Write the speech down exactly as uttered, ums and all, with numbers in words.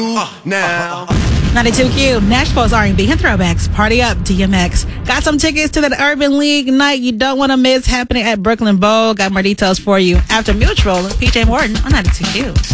Now. ninety-two Q, Nashville's R and B and throwbacks. Party up, D M X. Got some tickets to that Urban League night you don't want to miss happening at Brooklyn Bowl. Got more details for you after Mutual. P J Morton on ninety-two Q.